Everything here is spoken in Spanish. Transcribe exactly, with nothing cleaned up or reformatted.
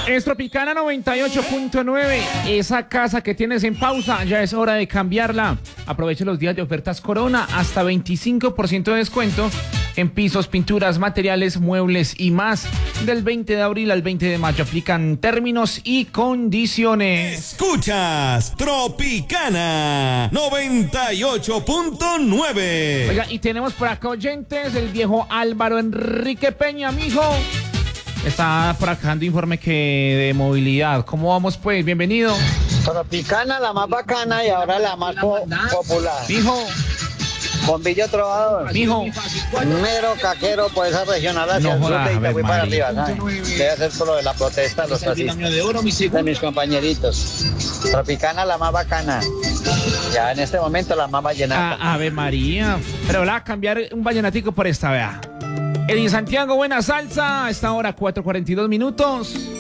Es Tropicana noventa y ocho punto nueve. Esa casa que tienes en pausa, ya es hora de cambiarla. Aproveche los días de ofertas Corona, hasta veinticinco por ciento de descuento en pisos, pinturas, materiales, muebles y más. Del veinte de abril al veinte de mayo aplican términos y condiciones. Escuchas Tropicana noventa y ocho punto nueve. Oiga, y tenemos por acá oyentes, el viejo Álvaro Enrique Peña, mijo. Está por acá dando informe que de movilidad. ¿Cómo vamos, pues? Bienvenido. Tropicana, la más bacana y ahora la más po popular. Mijo. Bombillo Trovador. Mijo. Mero caquero por esa regional hacia No el sur joda, de Itagüí para María. arriba, ¿sabes? Debe ser por lo de la protesta de los taxistas, de mis compañeritos. Tropicana, la más bacana. Ya en este momento la más vallenata. Ah, Ave María. Pero la cambiar un vallenatico por esta, vea. Eddy Santiago, buena salsa. A esta hora, cuatro cuarenta y dos minutos.